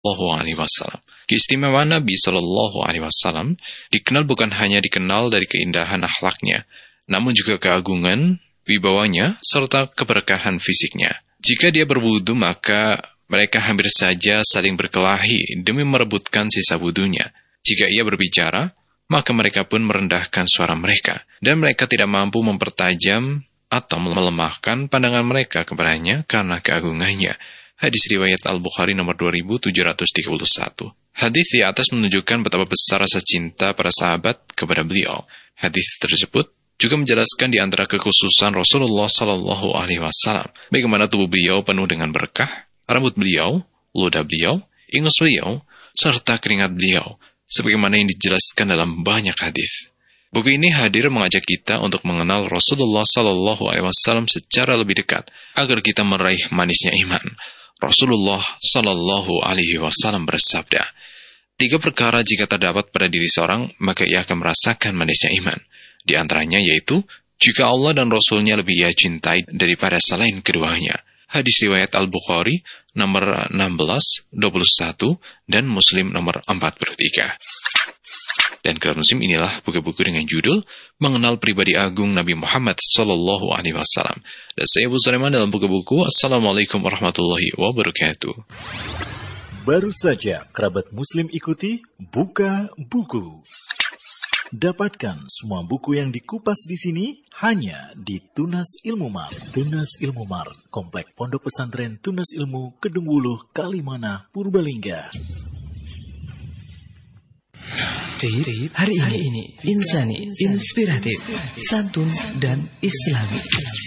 Alaihi Wasallam. Keistimewaan Nabi Shallallahu Alaihi Wasallam dikenal bukan hanya dikenal dari keindahan akhlaknya, namun juga keagungan, wibawanya, serta keberkahan fisiknya. Jika dia berwudu, maka mereka hampir saja saling berkelahi demi merebutkan sisa wudunya. Jika ia berbicara, maka mereka pun merendahkan suara mereka, dan mereka tidak mampu mempertajam atau melemahkan pandangan mereka kepadanya karena keagungannya. Hadis riwayat Al-Bukhari nomor 2731. Hadis di atas menunjukkan betapa besar rasa cinta para sahabat kepada beliau. Hadis tersebut juga menjelaskan di antara kekhususan Rasulullah Sallallahu Alaihi Wasallam, bagaimana tubuh beliau penuh dengan berkah, rambut beliau, ludah beliau, ingus beliau, serta keringat beliau, sebagaimana yang dijelaskan dalam banyak hadis. Buku ini hadir mengajak kita untuk mengenal Rasulullah Sallallahu Alaihi Wasallam secara lebih dekat, agar kita meraih manisnya iman. Rasulullah Sallallahu Alaihi Wasallam bersabda, 3 perkara jika terdapat pada diri seorang, maka ia akan merasakan manisnya iman. Di antaranya yaitu, jika Allah dan Rasulnya lebih ia cintai daripada selain keduanya. Hadis riwayat Al-Bukhari nomor 16, 21, dan Muslim nomor 43. Dan kerabat muslim, inilah buku-buku dengan judul Mengenal Pribadi Agung Nabi Muhammad Sallallahu Alaihi Wasallam. Dan saya Abu Sulaiman dalam buku-buku. Assalamualaikum warahmatullahi wabarakatuh. Baru saja kerabat muslim ikuti Buka Buku. Dapatkan semua buku yang dikupas di sini hanya di Tunas Ilmu Mart. Tunas Ilmu Mart, Komplek Pondok Pesantren Tunas Ilmu, Kedung Wuluh, Kalimana, Purbalingga. Tip hari ini insani, inspiratif, santun dan islami.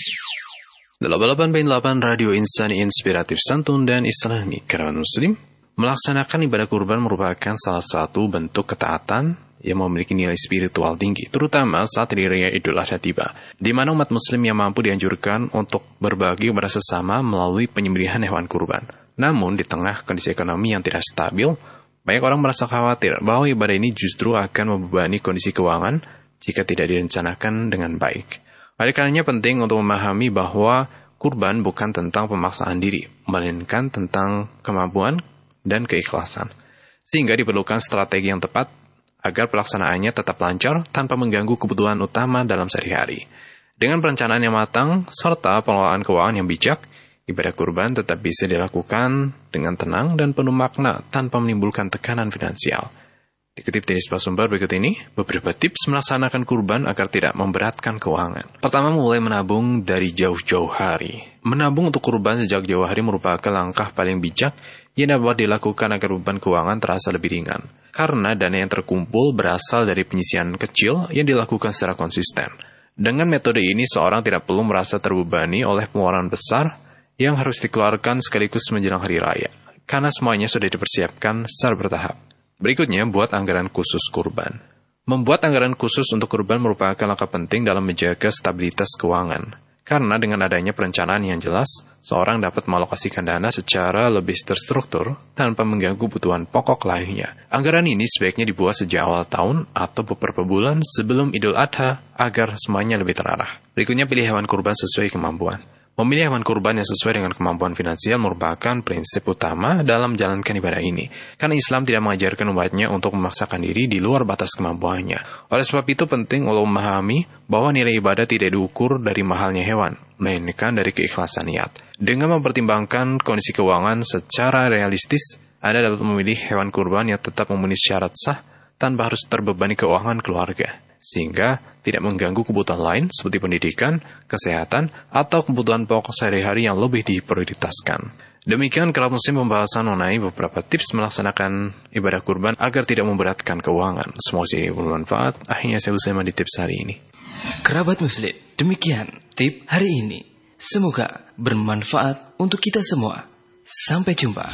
88.8 Radio Insani Inspiratif Santun dan Islami. Kerabat muslim, melaksanakan ibadah kurban merupakan salah satu bentuk ketaatan yang memiliki nilai spiritual tinggi, terutama saat hari raya Idul Adha tiba, di mana umat muslim yang mampu dianjurkan untuk berbagi kepada sesama melalui penyembelihan hewan kurban. Namun, di tengah kondisi ekonomi yang tidak stabil, banyak orang merasa khawatir bahwa ibadah ini justru akan membebani kondisi keuangan jika tidak direncanakan dengan baik. Oleh karenanya penting untuk memahami bahwa kurban bukan tentang pemaksaan diri, melainkan tentang kemampuan dan keikhlasan. Sehingga diperlukan strategi yang tepat agar pelaksanaannya tetap lancar tanpa mengganggu kebutuhan utama dalam sehari-hari. Dengan perencanaan yang matang serta pengelolaan keuangan yang bijak, ibadah kurban tetap bisa dilakukan dengan tenang dan penuh makna tanpa menimbulkan tekanan finansial. Dikutip dari sebuah sumber berikut ini, beberapa tips melaksanakan kurban agar tidak memberatkan keuangan. Pertama, mulai menabung dari jauh-jauh hari. Menabung untuk kurban sejak jauh hari merupakan langkah paling bijak yang dapat dilakukan agar beban keuangan terasa lebih ringan. Karena dana yang terkumpul berasal dari penyisihan kecil yang dilakukan secara konsisten. Dengan metode ini, seorang tidak perlu merasa terbebani oleh pengeluaran besar yang harus dikeluarkan sekaligus menjelang hari raya, karena semuanya sudah dipersiapkan secara bertahap. Berikutnya, buat anggaran khusus kurban. Membuat anggaran khusus untuk kurban merupakan langkah penting dalam menjaga stabilitas keuangan, karena dengan adanya perencanaan yang jelas, seorang dapat mengalokasikan dana secara lebih terstruktur tanpa mengganggu kebutuhan pokok lainnya. Anggaran ini sebaiknya dibuat sejak awal tahun atau beberapa bulan sebelum Idul Adha agar semuanya lebih terarah. Berikutnya, pilih hewan kurban sesuai kemampuan. Memilih hewan kurban yang sesuai dengan kemampuan finansial merupakan prinsip utama dalam menjalankan ibadah ini, karena Islam tidak mengajarkan umatnya untuk memaksakan diri di luar batas kemampuannya. Oleh sebab itu penting untuk memahami bahwa nilai ibadah tidak diukur dari mahalnya hewan, melainkan dari keikhlasan niat. Dengan mempertimbangkan kondisi keuangan secara realistis, Anda dapat memilih hewan kurban yang tetap memenuhi syarat sah tanpa harus terbebani keuangan keluarga, sehingga tidak mengganggu kebutuhan lain seperti pendidikan, kesehatan, atau kebutuhan pokok sehari-hari yang lebih diprioritaskan. Demikian kerabat muslim pembahasan mengenai beberapa tips melaksanakan ibadah kurban agar tidak memberatkan keuangan. Semoga ini bermanfaat. Akhirnya saya Utsaiman di tips hari ini. Kerabat muslim, demikian tip hari ini. Semoga bermanfaat untuk kita semua. Sampai jumpa.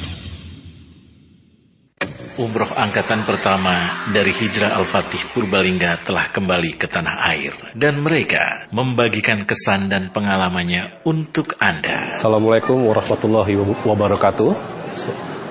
Umroh angkatan pertama dari Hijrah Al-Fatih Purbalingga telah kembali ke tanah air, dan mereka membagikan kesan dan pengalamannya untuk Anda. Assalamualaikum warahmatullahi wabarakatuh.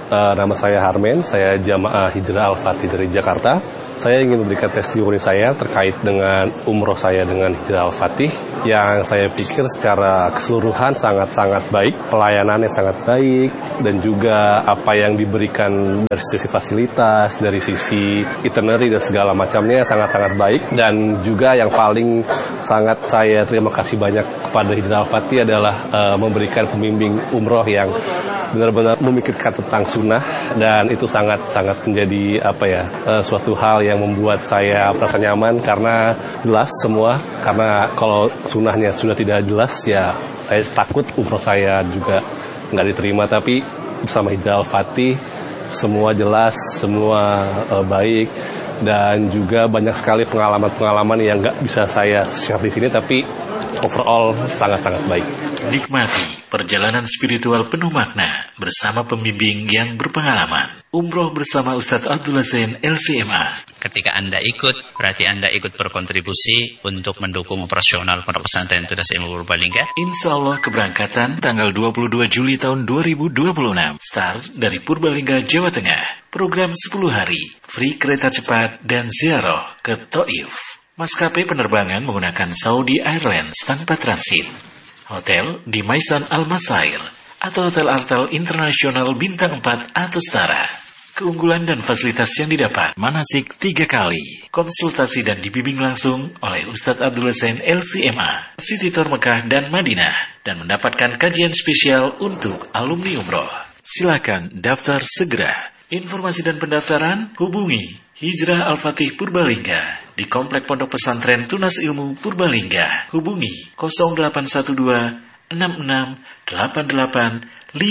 nama saya Harmen, saya jamaah Hijrah Al-Fatih dari Jakarta. Saya ingin memberikan testimoni saya terkait dengan umroh saya dengan Hijrah Al-Fatih yang saya pikir secara keseluruhan sangat-sangat baik, pelayanannya sangat baik, dan juga apa yang diberikan dari sisi fasilitas, dari sisi itinerary dan segala macamnya sangat-sangat baik. Dan juga yang paling sangat saya terima kasih banyak kepada Hijrah Al-Fatih adalah memberikan pembimbing umroh yang benar-benar memikirkan tentang sunnah, dan itu sangat-sangat menjadi suatu hal yang membuat saya merasa nyaman karena jelas semua. Karena kalau sunnahnya sudah tidak jelas, ya saya takut umroh saya juga nggak diterima. Tapi bersama Hijrah Al-Fatih semua jelas, semua baik, dan juga banyak sekali pengalaman-pengalaman yang nggak bisa saya share di sini, tapi overall sangat-sangat baik. Nikmati perjalanan spiritual penuh makna bersama pembimbing yang berpengalaman. Umroh bersama Ustadz Abdullah Zain LVMA. Ketika Anda ikut, berarti Anda ikut berkontribusi untuk mendukung operasional Pondok Pesantren Tunas Ilmu Purbalingga. Insya Allah keberangkatan tanggal 22 Juli tahun 2026. Start dari Purbalingga, Jawa Tengah. Program 10 hari, free kereta cepat dan ziarah ke Taif. Maskapai penerbangan menggunakan Saudi Airlines tanpa transit. Hotel di Maisan Al-Masair atau Hotel Artel Internasional Bintang 4 atau setara. Keunggulan dan fasilitas yang didapat: manasik 3 kali, konsultasi dan dibimbing langsung oleh Ustadz Abdullah Zain LVMA, City Tour Mekah dan Madinah, dan mendapatkan kajian spesial untuk alumni umroh. Silakan daftar segera. Informasi dan pendaftaran hubungi Hijrah Al-Fatih Purbalingga di Komplek Pondok Pesantren Tunas Ilmu Purbalingga. Hubungi 0812 66 88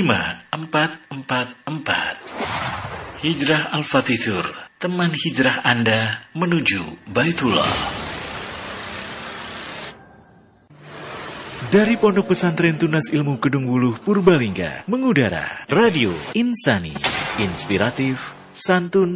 5444. Hijrah Al-Fatih Tour, teman hijrah Anda menuju Baitullah. Dari Pondok Pesantren Tunas Ilmu Kedung Wuluh Purbalingga mengudara Radio Insani, inspiratif, santun,